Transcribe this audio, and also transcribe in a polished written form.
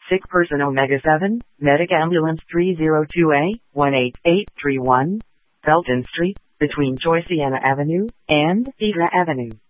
Sick person Omega 7, Medic Ambulance 302A, 18831, Felton Street, between Joyciana Avenue and Deidre Avenue.